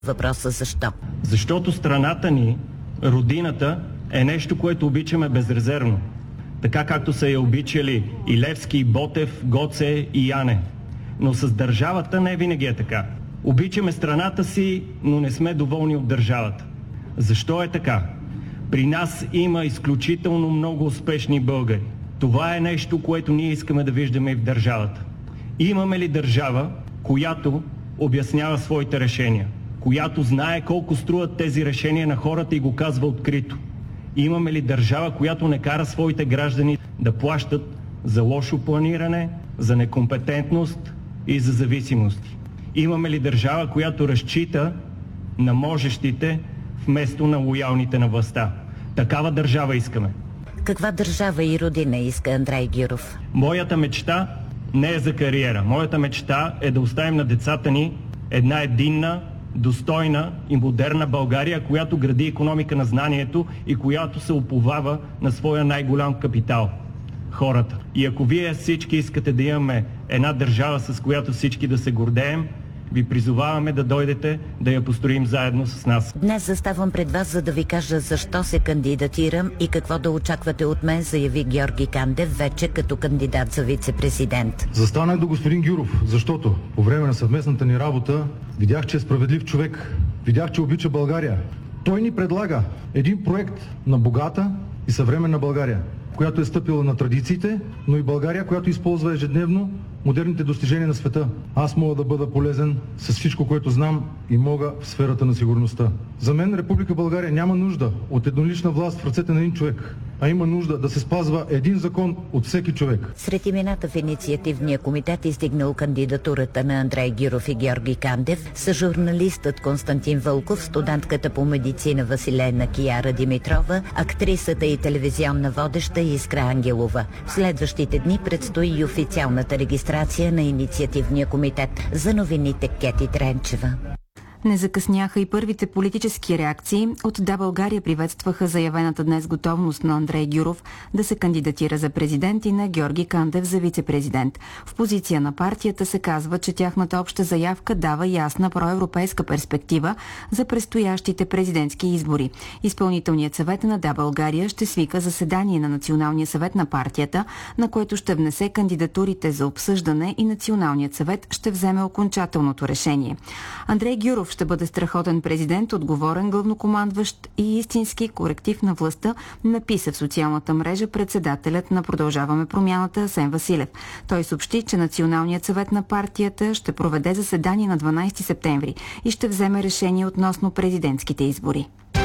Въпроса защо? Защото страната ни, родината, е нещо, което обичаме безрезервно. Така както са я обичали и Левски, и Ботев, Гоце и Яне. Но с държавата не винаги е така. Обичаме страната си, но не сме доволни от държавата. Защо е така? При нас има изключително много успешни българи. Това е нещо, което ние искаме да виждаме и в държавата. Имаме ли държава, която обяснява своите решения? Която знае колко струват тези решения на хората и го казва открито? Имаме ли държава, която не кара своите граждани да плащат за лошо планиране, за некомпетентност и за зависимости? Имаме ли държава, която разчита на можещите вместо на лоялните на властта? Такава държава искаме. Каква държава и родина иска Андрей Гюров? Моята мечта не е за кариера. Моята мечта е да оставим на децата ни една единна, достойна и модерна България, която гради икономика на знанието и която се уповава на своя най-голям капитал – хората. И ако вие всички искате да имаме една държава, с която всички да се гордеем, ви призоваваме да дойдете да я построим заедно с нас. Днес заставам пред вас, за да ви кажа защо се кандидатирам и какво да очаквате от мен, заяви Георги Кандев, вече като кандидат за вице-президент. Застанах до господин Гюров, защото по време на съвместната ни работа видях, че е справедлив човек. Видях, че обича България. Той ни предлага един проект на богата и съвременна България, която е стъпила на традициите, но и България, която използва ежедневно модерните достижения на света. Аз мога да бъда полезен с всичко, което знам и мога в сферата на сигурността. За мен Република България няма нужда от еднолична власт в ръцете на един човек, а има нужда да се спазва един закон от всеки човек. Сред имената в инициативния комитет, издигнал кандидатурата на Андрей Гюров и Георги Кандев, са журналистът Константин Вълков, студентката по медицина Василена Кияра Димитрова, актрисата и телевизионна водеща Искра Ангелова. В следващите дни предстои и официалната регистрация на инициативния комитет. За новините Кети Тренчева. Не закъсняха и първите политически реакции. От Да, България приветстваха заявената днес готовност на Андрей Гюров да се кандидатира за президент и на Георги Кандев за вице-президент. В позиция на партията се казва, че тяхната обща заявка дава ясна проевропейска перспектива за предстоящите президентски избори. Изпълнителният съвет на Да, България ще свика заседание на Националния съвет на партията, на което ще внесе кандидатурите за обсъждане и Националният съвет ще вземе окончателното решение. Андрей Гюров ще бъде страхотен президент, отговорен главнокомандващ и истински коректив на властта, написа в социалната мрежа председателят на Продължаваме промяната Асен Василев. Той съобщи, че Националният съвет на партията ще проведе заседание на 12 септември и ще вземе решение относно президентските избори.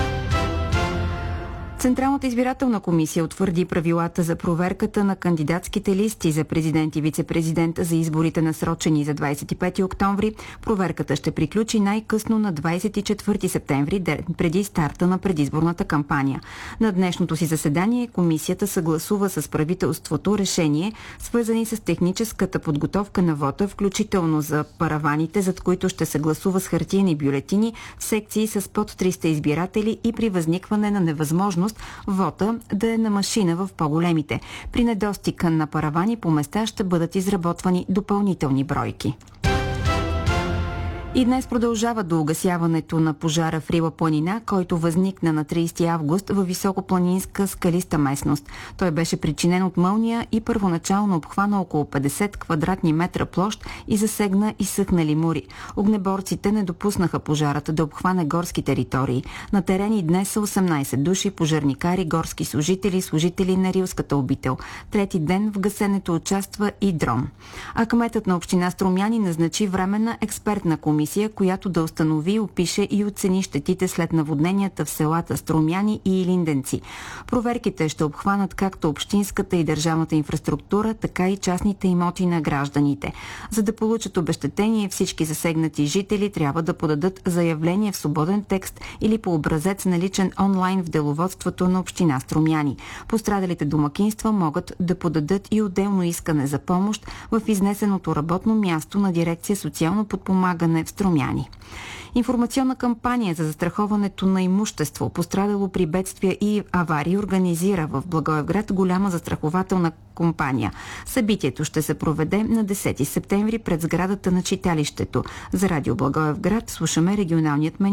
Централната избирателна комисия утвърди правилата за проверката на кандидатските листи за президент и вице-президент за изборите, насрочени за 25 октомври. Проверката ще приключи най-късно на 24 септември, ден преди старта на предизборната кампания. На днешното си заседание комисията съгласува с правителството решение, свързани с техническата подготовка на вота, включително за параваните, зад които ще се гласува с хартиени бюлетини, в секции с под 300 избиратели и при възникване на невъзможност вота да е на машина в по-големите. При недостига на паравани по места ще бъдат изработвани допълнителни бройки. И днес продължава до угасяването на пожара в Рила планина, който възникна на 30 август във високопланинска скалиста местност. Той беше причинен от мълния и първоначално обхвана около 50 квадратни метра площ и засегна изсъхнали мури. Огнеборците не допуснаха пожарата да обхване горски територии. На терени днес са 18 души, пожарникари, горски служители на Рилската обител. Трети ден в гасенето участва и дрон. А кметът на община Струмяни назначи временна експертна комисия, която да установи, опише и оцени щетите след наводненията в селата Струмяни и Илинденци. Проверките ще обхванат както общинската и държавната инфраструктура, така и частните имоти на гражданите. За да получат обезщетение, всички засегнати жители трябва да подадат заявление в свободен текст или по образец наличен онлайн в деловодството на община Струмяни. Пострадалите домакинства могат да подадат и отделно искане за помощ в изнесеното работно място на дирекция социално подпомагане в Струмяни. Информационна кампания за застраховането на имущество, пострадало при бедствия и аварии, организира в Благоевград голяма застрахователна компания. Събитието ще се проведе на 10 септември пред сградата на читалището. За Радио Благоевград слушаме регионалният